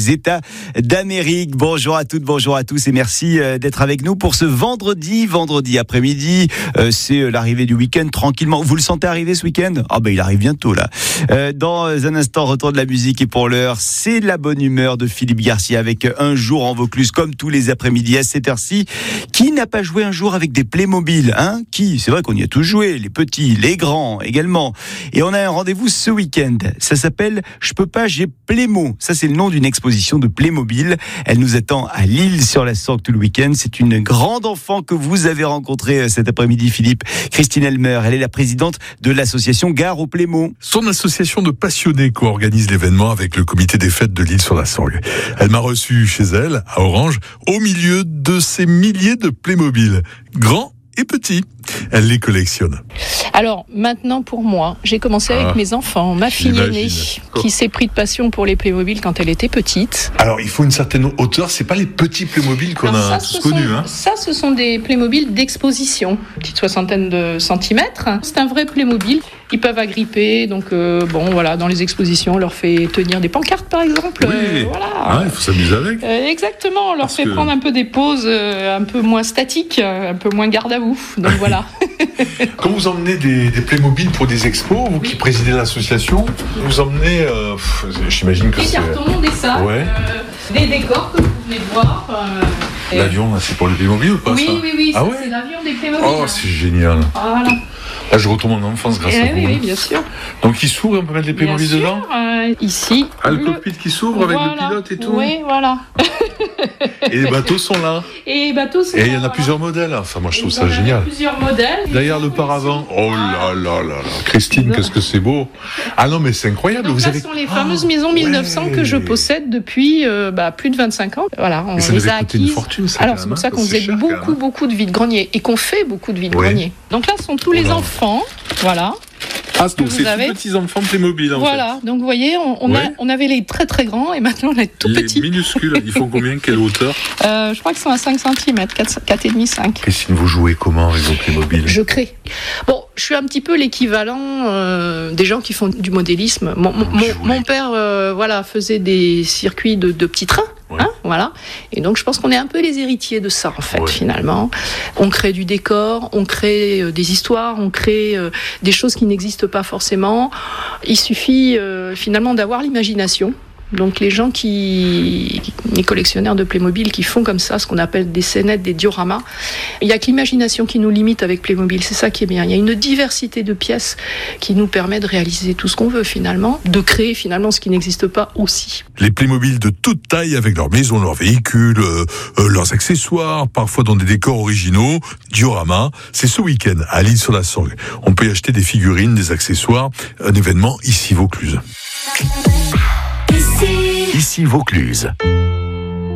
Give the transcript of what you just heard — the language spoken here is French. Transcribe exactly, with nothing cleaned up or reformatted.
les États d'Amérique. Bonjour à toutes, bonjour à tous et merci d'être avec nous pour ce vendredi, vendredi après-midi. Euh, c'est l'arrivée du week-end tranquillement. Vous le sentez arriver ce week-end ? Ah ben il arrive bientôt là. Euh, dans un instant, retour de la musique et pour l'heure, c'est la bonne humeur de Philippe Garcia avec Un jour en Vaucluse comme tous les après-midi à cette heure-ci. Qui n'a pas joué un jour avec des Playmobil, hein ? Qui ? C'est vrai qu'on y a tous joué, les petits, les grands également. Et on a un rendez-vous ce week-end. Ça s'appelle Je peux pas, j'ai Playmo. Ça c'est le nom d'une exposition de Playmobil. Elle nous attend à L'Isle-sur-la-Sorgue tout le week-end. C'est une grande enfant que vous avez rencontrée cet après-midi, Philippe. Christine Elmer, elle est la présidente de l'association Gare au Playmo. Son association de passionnés co-organise l'événement avec le comité des fêtes de L'Isle-sur-la-Sorgue. Elle m'a reçu chez elle, à Orange, au milieu de ces milliers de Playmobil, grands et petits. Elle les collectionne. Alors maintenant pour moi, j'ai commencé avec ah, mes enfants, ma fille aînée qui s'est pris de passion pour les Playmobil quand elle était petite. Alors il faut une certaine hauteur, c'est pas les petits Playmobil qu'on Alors, a ça, tous connus. Sont, hein. Ça ce sont des Playmobil d'exposition, petite soixantaine de centimètres. C'est un vrai Playmobil. Ils peuvent agripper, donc euh, bon voilà, dans les expositions, on leur fait tenir des pancartes par exemple. Oui, euh, voilà. Ah, il faut s'amuser avec. Euh, exactement, on leur Parce fait que... prendre un peu des poses euh, un peu moins statiques, un peu moins garde à vous. Donc voilà. Quand vous emmenez des, des Playmobil pour des expos, vous qui présidez l'association, vous emmenez, euh, pff, j'imagine que des c'est... Des cartons, des sacs, ouais. euh, des décors que vous pouvez voir. Euh, L'avion, c'est pour les Playmobil ou pas oui, ça Oui, oui, ah ça, ouais c'est l'avion des Playmobil. Oh, c'est génial. Voilà. Là, je retourne en enfance grâce eh à vous. Oui, oui, bien sûr. Donc, il s'ouvre et on peut mettre les Playmobil bien dedans sûr, euh, ici. Ah, le, le cockpit qui s'ouvre voilà. Avec le pilote et tout. Oui, voilà. Et les bateaux sont là. Et les bateaux sont Et là. il y en a voilà. plusieurs modèles. Enfin, moi, je trouve et ça génial. Plusieurs modèles. Derrière le paravent. Oh là là là là. Christine, non. Qu'est-ce que c'est beau. Ah non, mais c'est incroyable. Donc, vous là, avez... ce sont les fameuses oh, maisons mille neuf cents ouais. que je possède depuis euh, bah, plus de vingt-cinq ans. Voilà, on mais ça les a acquises. Une fortune, ça, alors, c'est pour ça qu'on faisait cher, beaucoup, beaucoup de vide-grenier et qu'on fait beaucoup de vide-grenier. Ouais. Donc là, ce sont tous oh les là. enfants. Voilà. Ah, donc c'est avez... tous petits enfants Playmobil en voilà, fait. donc vous voyez, on, on, ouais. a, on avait les très très grands et maintenant on a les tout les petits. Minuscules, ils font combien, quelle hauteur euh, Je crois qu'ils sont à cinq centimètres, quatre virgule cinq cinq. Christine, vous jouez comment avec vos Playmobil ? Je crée. Bon, je suis un petit peu l'équivalent euh, des gens qui font du modélisme. Mon, mon, mon, mon père euh, voilà, faisait des circuits de, de petits trains. Ouais. Hein, voilà. Et donc je pense qu'on est un peu les héritiers de ça en fait ouais. finalement. On crée du décor, on crée euh, des histoires, on crée euh, des choses qui n'existent pas forcément. Il suffit euh, finalement d'avoir l'imagination. Donc les gens qui, les collectionneurs de Playmobil qui font comme ça, ce qu'on appelle des scénettes, des dioramas, il n'y a que l'imagination qui nous limite avec Playmobil, c'est ça qui est bien. Il y a une diversité de pièces qui nous permet de réaliser tout ce qu'on veut finalement, de créer finalement ce qui n'existe pas aussi. Les Playmobil de toute taille avec leurs maisons, leurs véhicules, euh, euh, leurs accessoires, parfois dans des décors originaux, diorama, c'est ce week-end à L'Isle-sur-la-Sorgue. On peut y acheter des figurines, des accessoires, un événement ici Vaucluse. Ici Vaucluse.